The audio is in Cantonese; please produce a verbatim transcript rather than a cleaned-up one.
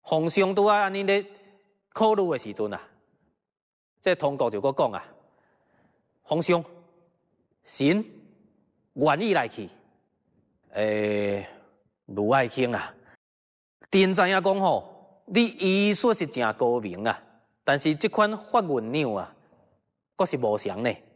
皇上拄啊安尼咧考虑的时阵啊，这通告就搁讲啊，皇上，臣愿意来去。诶，卢爱卿啊，朕知影讲吼，你医术是真高明啊，但是这款发文鸟啊，阁是无常呢。